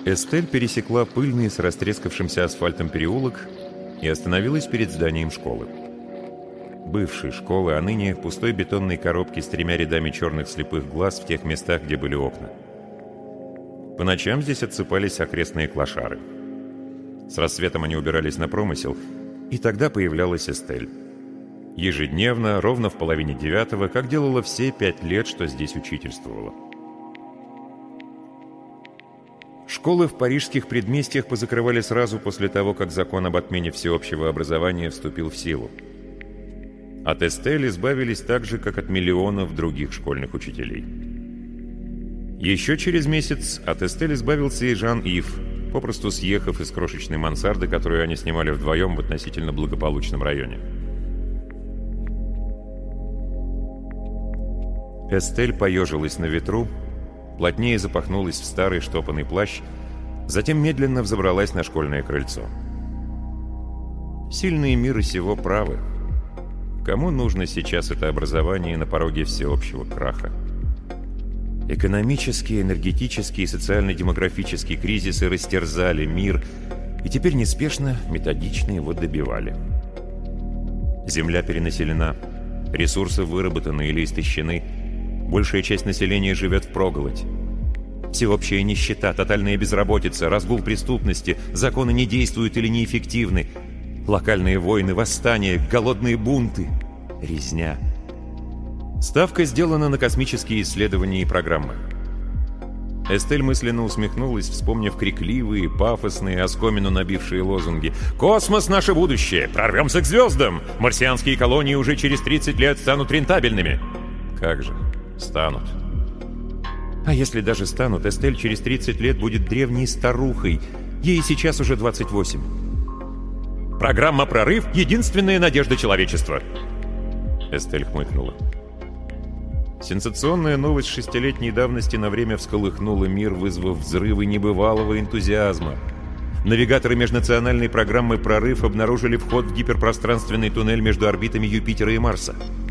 Эстель пересекла пыльный с растрескавшимся асфальтом переулок и остановилась перед зданием школы. Бывшей школы, а ныне пустой бетонной коробки с 3 рядами черных слепых глаз в тех местах, где были окна. По ночам здесь отсыпались окрестные клошары. С рассветом они убирались на промысел, и тогда появлялась Эстель. Ежедневно, ровно в 8:30, как делала все 5 лет, что здесь учительствовала. Школы в парижских предместьях позакрывали сразу после того, как закон об отмене всеобщего образования вступил в силу. От Эстель избавились так же, как от миллионов других школьных учителей. Еще через месяц от Эстель избавился и Жан-Ив, попросту съехав из крошечной мансарды, которую они снимали вдвоем в относительно благополучном районе. Эстель поежилась на ветру, плотнее запахнулась в старый штопанный плащ, затем медленно взобралась на школьное крыльцо. Сильные мира сего правы. Кому нужно сейчас это образование на пороге всеобщего краха? Экономические, энергетические и социально-демографические кризисы растерзали мир, и теперь неспешно, методично его добивали. Земля перенаселена, ресурсы выработаны или истощены, большая часть населения живет впроголодь. Всеобщая нищета, тотальная безработица, разгул преступности, законы не действуют или неэффективны, локальные войны, восстания, голодные бунты, резня. Ставка сделана на космические исследования и программы. Эстель мысленно усмехнулась, вспомнив крикливые, пафосные, оскомину набившие лозунги. «Космос — наше будущее! Прорвемся к звездам! Марсианские колонии уже через 30 лет станут рентабельными!» Как же, станут. А если даже станут, Эстель через 30 лет будет древней старухой. Ей сейчас уже 28. «Программа «Прорыв» — единственная надежда человечества!» Эстель хмыкнула. Сенсационная новость 6-летней давности на время всколыхнула мир, вызвав взрывы небывалого энтузиазма. Навигаторы межнациональной программы «Прорыв» обнаружили вход в гиперпространственный туннель между орбитами Юпитера и Марса.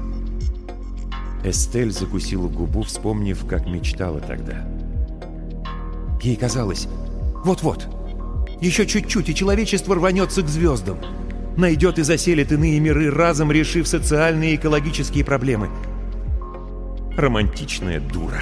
Эстель закусила губу, вспомнив, как мечтала тогда. Ей казалось, вот-вот, еще чуть-чуть, и человечество рванется к звездам. Найдет и заселит иные миры, разом решив социальные и экологические проблемы. Романтичная дура.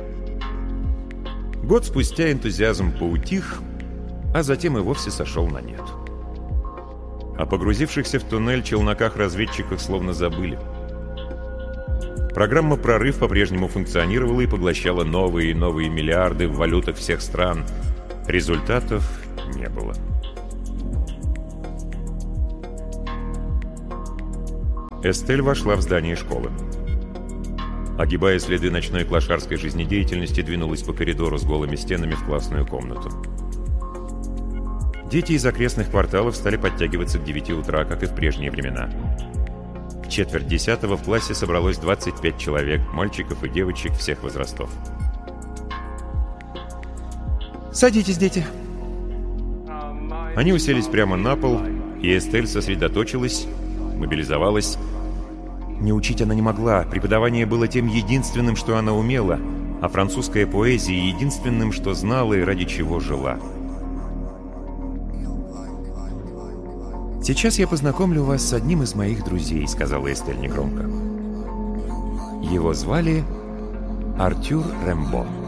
Год спустя энтузиазм поутих, а затем и вовсе сошел на нет. О погрузившихся в туннель челноках-разведчиках словно забыли. Программа «Прорыв» по-прежнему функционировала и поглощала новые и новые миллиарды в валютах всех стран. Результатов не было. Эстель вошла в здание школы. Огибая следы ночной клошарской жизнедеятельности, двинулась по коридору с голыми стенами в классную комнату. Дети из окрестных кварталов стали подтягиваться к 9 утра, как и в прежние времена. В 9:45 в классе собралось 25 человек, мальчиков и девочек всех возрастов. «Садитесь, дети!» Они уселись прямо на пол, и Эстель сосредоточилась, мобилизовалась. Не учить она не могла, преподавание было тем единственным, что она умела, а французская поэзия — единственным, что знала и ради чего жила. «Сейчас я познакомлю вас с одним из моих друзей», — сказала Эстель негромко. Его звали Артюр Рембо.